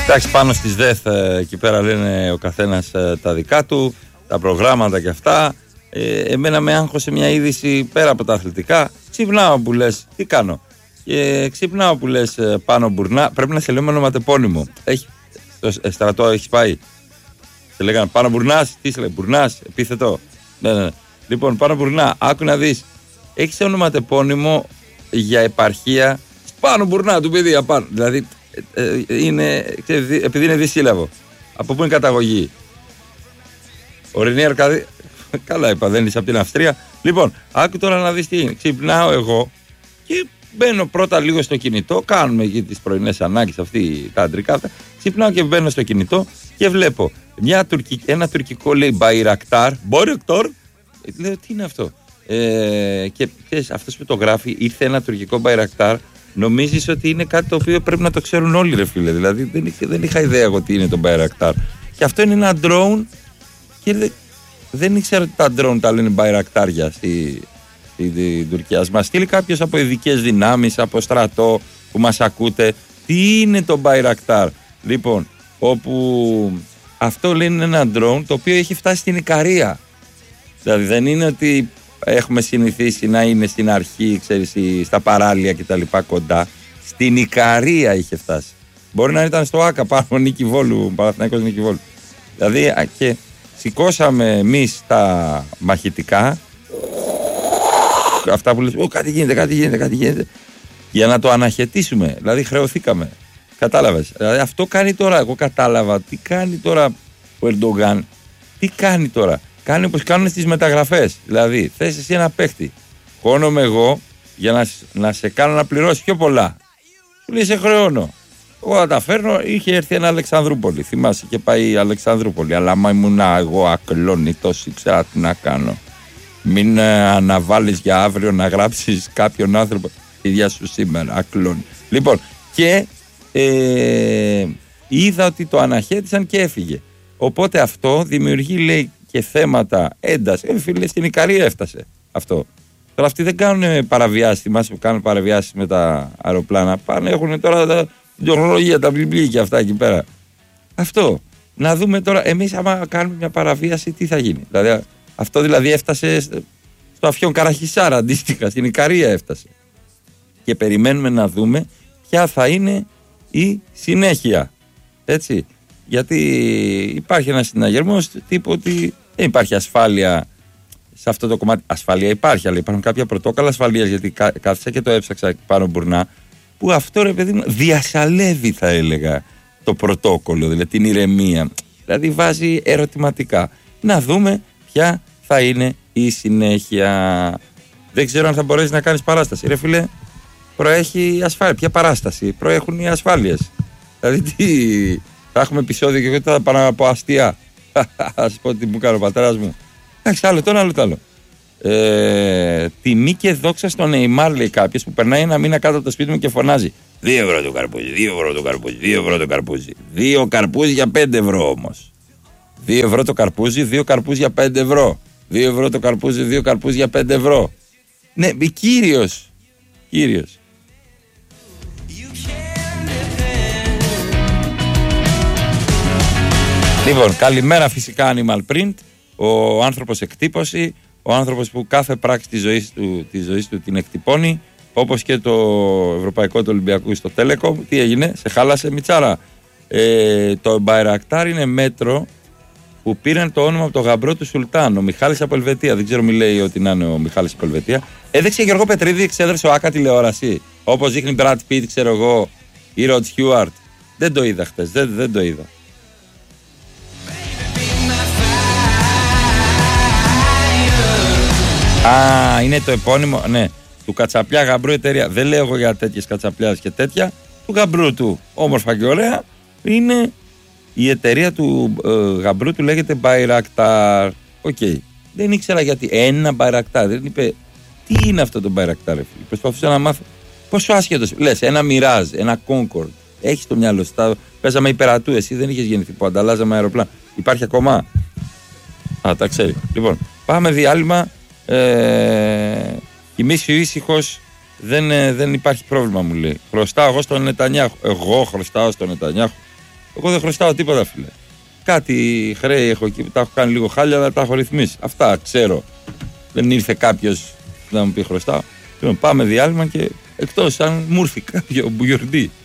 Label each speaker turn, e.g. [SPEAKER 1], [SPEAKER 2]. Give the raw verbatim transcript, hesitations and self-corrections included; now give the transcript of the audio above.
[SPEAKER 1] Εντάξει, πάνω στις ΔΕΘ εκεί πέρα λένε ο καθένας τα δικά του, τα προγράμματα και αυτά. Ε, εμένα με άγχωσε μια είδηση πέρα από τα αθλητικά. Ξυπνάω που λες, τι κάνω. Και ξυπνάω που λες πάνω Μπουρνά. Πρέπει να σε λέμε ονοματεπώνυμο. Έχει, στο στρατό έχεις πάει. Σε λέγανε πάνω Μπουρνάς, τι σε λέει, Μπουρνάς, επίθετο. Ναι, ναι, ναι. Λοιπόν, πάνω Μπουρνά, άκου να δεις. Έχεις ονοματεπώνυμο για επαρχία. Πάνω Μπουρνά του παιδί απάνω. Δηλαδή ε, είναι, επειδή είναι δυσύλλαβο. Από πού είναι καταγωγή. Ο Ρενή Αρκαδί. Καλά είπα, δεν είσαι από την Αυστρία. Λοιπόν, άκου τώρα να δεις τι είναι. Ξυπνάω εγώ και μπαίνω πρώτα λίγο στο κινητό. Κάνουμε εκεί τις πρωινές ανάγκες, αυτή τα αντρικά. Ξυπνάω και μπαίνω στο κινητό και βλέπω μια τουρκική, ένα τουρκικό λέει Μπαϊρακτάρ. Μπαϊρακτάρ. Λέω τι είναι αυτό. Ε, και ξέρεις, αυτός που το γράφει ήρθε ένα τουρκικό Μπαϊρακτάρ. Νομίζεις ότι είναι κάτι το οποίο πρέπει να το ξέρουν όλοι, ρε φίλε. Δηλαδή δεν, δεν είχα ιδέα εγώ τι είναι το Μπαϊρακτάρ. Και αυτό είναι ένα drone και δε, δεν ήξερα ότι τα drone τα λένε Μπαϊρακτάρια στη, στη, στη Τουρκία. Μας στείλει κάποιος από ειδικές δυνάμεις, από στρατό που μας ακούτε. Τι είναι το Μπαϊρακτάρ. Λοιπόν, όπου αυτό λένε είναι ένα drone το οποίο έχει φτάσει στην Ικαρία. Δηλαδή δεν είναι ότι έχουμε συνηθίσει να είναι στην αρχή, ξέρεις, στα παράλια και τα λοιπά κοντά. Στην Ικαρία είχε φτάσει. Μπορεί να ήταν στο Άκα πάνω, Νίκη Βόλου, Παναθηναϊκός Νίκη Βόλου. Δηλαδή και σηκώσαμε εμείς τα μαχητικά, αυτά που λες, κάτι γίνεται, κάτι γίνεται, κάτι γίνεται, για να το αναχαιτήσουμε. Δηλαδή χρεωθήκαμε. Κατάλαβες. Δηλαδή αυτό κάνει τώρα, εγώ κατάλαβα τι κάνει τώρα ο Ερντογάν. Τι κάνει τώρα. Κάνει όπως κάνουν στις μεταγραφές. Δηλαδή, θες εσύ ένα παίχτη. Χώνομαι εγώ για να, να σε κάνω να πληρώσει πιο πολλά. Σου λέει σε χρεώνω. Εγώ θα τα φέρνω. Είχε έρθει ένα Αλεξανδρούπολη. Θυμάσαι και πάει η Αλεξανδρούπολη. Αλλά άμα ήμουν εγώ ακλόνητος, ήξερα τι να κάνω. Μην ε, αναβάλεις για αύριο να γράψεις κάποιον άνθρωπο. Ίδια σου σήμερα. Ακλόνη. Λοιπόν, και ε, είδα ότι το αναχέτησαν και έφυγε. Οπότε αυτό δημιουργεί, λέει, και θέματα ένταση. Ε, φίλε, στην Ικαρία έφτασε αυτό. Τώρα αυτοί δεν κάνουν παραβιάσεις. Θυμάσαι που κάνουν παραβιάσεις με τα αεροπλάνα. Πάνε, έχουν τώρα τα ορολογία, τα βιβλία και αυτά εκεί πέρα. Αυτό. Να δούμε τώρα, εμείς άμα κάνουμε μια παραβίαση, τι θα γίνει. Δηλαδή, αυτό δηλαδή έφτασε στο Αφιόν Καραχισάρα, αντίστοιχα. Στην Ικαρία έφτασε. Και περιμένουμε να δούμε ποια θα είναι η συνέχεια. Έτσι. Γιατί υπάρχει ένας συναγερμός τύπου ότι δεν υπάρχει ασφάλεια σε αυτό το κομμάτι. Ασφάλεια υπάρχει, αλλά υπάρχουν κάποια πρωτόκολλα ασφαλείας. Γιατί κά, κάθισα και το έψαξα πάνω Μπουρνά, που αυτό, ρε παιδί μου, διασαλεύει, θα έλεγα, το πρωτόκολλο, δηλαδή την ηρεμία. Δηλαδή βάζει ερωτηματικά. Να δούμε ποια θα είναι η συνέχεια. Δεν ξέρω αν θα μπορέσει να κάνεις παράσταση. Ρε φίλε, προέχει η ασφάλεια. Ποια παράσταση, προέχουν οι ασφάλειες. Δηλαδή τι. Θα έχουμε επεισόδιο και εγώ θα πάω από αστεία. Α πω τι μου κάνει ο πατέρας μου. Εντάξει, άλλο το ένα, άλλο το άλλο. Ε, τιμή και δόξα στον Νεϊμάρ, λέει κάποιος, που περνάει ένα μήνα κάτω από το σπίτι μου και φωνάζει. Δύο ευρώ το καρπούζι, δύο ευρώ το καρπούζι, δύο ευρώ το καρπούζι. Δύο καρπούζι για πέντε ευρώ όμως. Δύο ευρώ το καρπούζι, δύο καρπούζι για πέντε ευρώ. Δύο ευρώ το καρπούζι, δύο καρπούζι για πέντε ευρώ. Ναι, κύριος. Κύριος. Λοιπόν, καλημέρα φυσικά Animal Print, ο άνθρωπος εκτύπωση, ο άνθρωπος που κάθε πράξη της ζωής του, της ζωής του την εκτυπώνει, όπως και το Ευρωπαϊκό του Ολυμπιακού στο Telecom. Τι έγινε, σε χάλασε Μιτσάρα. Ε, το Μπαϊρακτάρ είναι μέτρο που πήραν το όνομα από το γαμπρό του Σουλτάν, ο Μιχάλης από Ελβετία. Δεν ξέρω, μη λέει ότι να είναι ο Μιχάλης από Ελβετία. Έδειξε Γιώργο Πετρίδη, εξέδρασε ο Άκα τηλεόραση, όπως δείχνει Brad Pitt, ξέρω εγώ, ή Rod Stewart. Δεν το είδα χτες, δεν, δεν το είδα. Α, είναι το επώνυμο, ναι, του Κατσαπλιά Γαμπρού εταιρεία. Δεν λέω εγώ για τέτοιες κατσαπλιάδες και τέτοια. Του Γαμπρού του, όμορφα και ωραία, είναι η εταιρεία του ε, Γαμπρού του, λέγεται Μπαϊρακτάρ. Οκ. Okay. Δεν ήξερα γιατί. Ένα Μπαϊρακτάρ. Δεν είπε τι είναι αυτό το Μπαϊρακτάρ. Προσπαθούσα να μάθω. Πόσο άσχετος. Λες, ένα Μιράζ, ένα Κόνκορντ. Έχεις το μυαλό σου. Παίζαμε υπερατού. Εσύ δεν είχες γεννηθεί που ανταλλάζαμε αεροπλάνα. Υπάρχει ακόμα. Α, τα ξέρει. Λοιπόν, πάμε διάλειμμα. Ε, Κοιμήσου ήσυχος, δεν, δεν υπάρχει πρόβλημα, μου λέει. Χρωστάω εγώ στον Νετανιάχου. Εγώ χρωστάω στον Νετανιάχου. Εγώ δεν χρωστάω τίποτα, φίλε. Κάτι χρέη έχω εκεί που τα έχω κάνει λίγο χάλια, αλλά τα έχω ρυθμίσει. Αυτά ξέρω. Δεν ήρθε κάποιος να μου πει χρωστάω. Λοιπόν, πάμε διάλειμμα και εκτός αν μου ήρθε κάποιο μπουγιορντή.